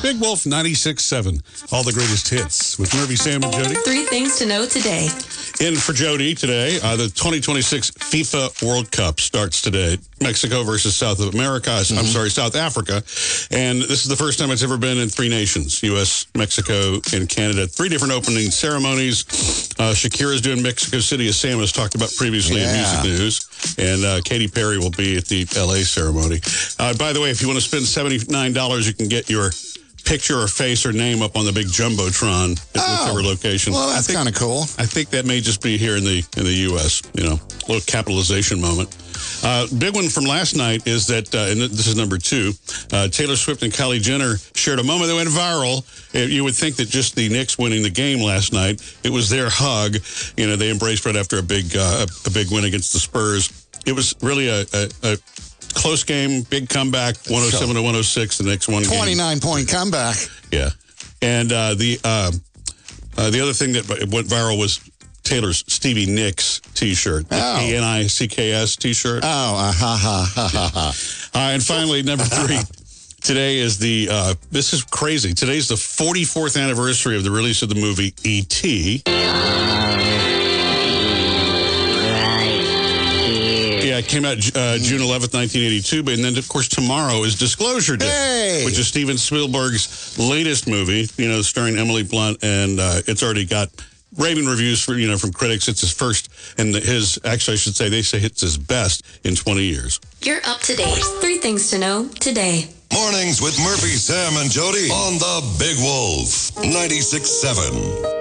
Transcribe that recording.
Big Wolf 96.7. All the greatest hits with Murphy, Sam, and Jody. 3 things to know today. In for Jody today, the 2026 FIFA World Cup starts today. Mexico versus South Africa. And this is the first time it's ever been in 3 nations, U.S., Mexico, and Canada. 3 different opening ceremonies. Shakira's doing Mexico City, as Sam has talked about previously in Music News. And Katy Perry will be at the L.A. ceremony. By the way, if you want to spend $79, you can get your picture or face or name up on the big Jumbotron at whichever location. Well, that's kind of cool. I think that may just be here in the U.S., a little capitalization moment. Big one from last night is that, and this is number 2, Taylor Swift and Kylie Jenner shared a moment that went viral. You would think that just the Knicks winning the game last night, it was their hug. They embraced right after a big win against the Spurs. It was really a close game, big comeback, 107 to 106. The Knicks won. 29-point comeback. Yeah, and the other thing that went viral was Taylor's Stevie Nicks T-shirt, the N-I-C-K-S T-shirt. And finally, number 3. Today is this is crazy. Today's the 44th anniversary of the release of the movie E.T. Yeah, it came out June 11th, 1982. And then, of course, tomorrow is Disclosure Day, which is Steven Spielberg's latest movie, starring Emily Blunt. And it's already got raving reviews from critics. It's his first, and they say it's his best in 20 years. You're up to date. 3 things to know today. Mornings with Murphy, Sam, and Jody on the Big Wolf 96.7.